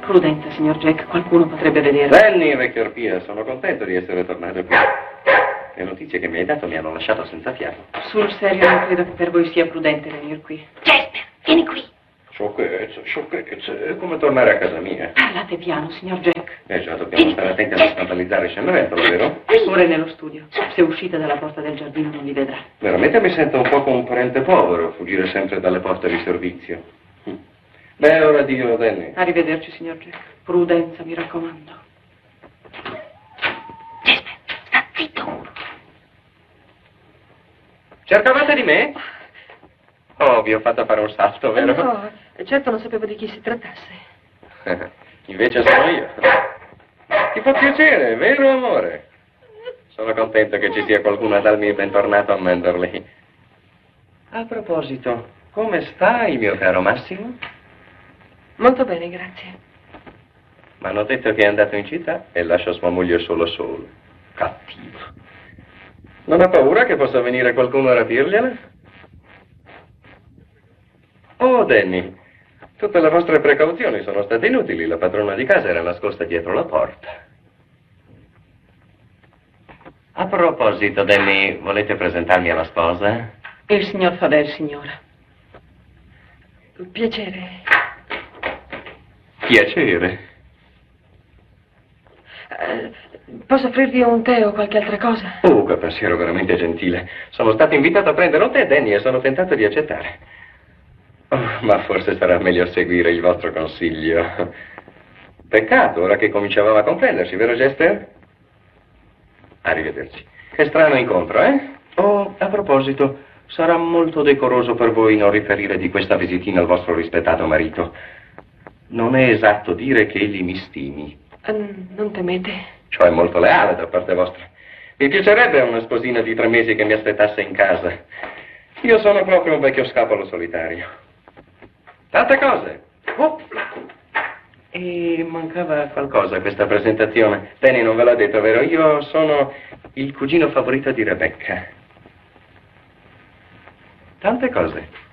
Prudenza, signor Jack, qualcuno potrebbe vedere. Danny, vecchio arpia, sono contento di essere tornato qui. Le notizie che mi hai dato mi hanno lasciato senza fiato. Sul serio non credo che per voi sia prudente venire qui. Jasper, vieni qui. Sciocchezze, sciocchezze, è come tornare a casa mia. Parlate piano, signor Jack. Già, dobbiamo stare attenti a non scandalizzare il Cenerentola, vero? Ora è nello studio. Se uscite dalla porta del giardino non vi vedrà. Veramente mi sento un po' come un parente povero, fuggire sempre dalle porte di servizio. Beh, ora addio, Danny. Arrivederci, signor Jack. Prudenza, mi raccomando. Jasper, sta zitto. Cercavate di me? Oh, vi ho fatto fare un salto, vero? No, certo non sapevo di chi si trattasse. Invece sono io. Ti fa piacere, vero amore? Sono contento che ci sia qualcuno a darmi il bentornato a Manderley. A proposito, come stai, mio caro Massimo? Molto bene, grazie. Mi hanno detto che è andato in città e lascia sua moglie solo. Cattivo. Non ha paura che possa venire qualcuno a rapirgliela? Oh, Danny, tutte le vostre precauzioni sono state inutili. La padrona di casa era nascosta dietro la porta. A proposito, Danny, volete presentarmi alla sposa? Il signor Faber, signora. Piacere. Piacere. Posso offrirvi un tè o qualche altra cosa? Oh, che pensiero veramente gentile. Sono stato invitato a prendere un tè, Danny, e sono tentato di accettare. Oh, ma forse sarà meglio seguire il vostro consiglio. Peccato, ora che cominciavamo a comprenderci, vero Jasper? Arrivederci. Che strano incontro, eh? Oh, a proposito, sarà molto decoroso per voi non riferire di questa visitina al vostro rispettato marito. Non è esatto dire che egli mi stimi. Non temete? Cioè molto leale da parte vostra. Mi piacerebbe una sposina di 3 mesi che mi aspettasse in casa. Io sono proprio un vecchio scapolo solitario. Tante cose. Oh. E mancava qualcosa a questa presentazione. Danny non ve l'ha detto, vero? Io sono il cugino favorito di Rebecca. Tante cose.